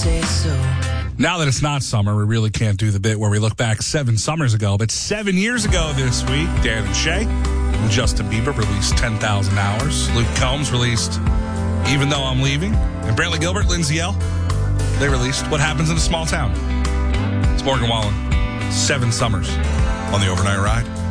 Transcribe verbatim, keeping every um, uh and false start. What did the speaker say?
say so. Now that it's not summer, we really can't do the bit where we look back seven summers ago. But seven years ago this week, Dan and Shay and Justin Bieber released ten thousand hours. Luke Combs released Even Though I'm Leaving. And Brantley Gilbert, Lindsay L., they released What Happens in a Small Town. It's Morgan Wallen. Seven summers on the Overnight Ride.